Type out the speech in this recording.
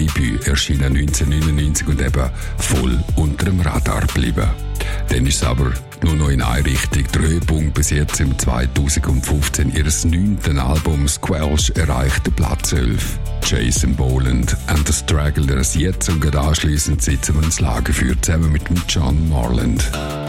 Debüt, erschienen 1999 und eben voll unter dem Radar geblieben. Dann ist es aber nur noch in eine Richtung. Der Höhepunkt bis jetzt im 2015 ihres 9. Albums Squelch erreichte Platz 11. Jason Boland and the Stragglers jetzt und anschliessend sitzen wir ins Lagerfeuer zusammen mit dem John Marland.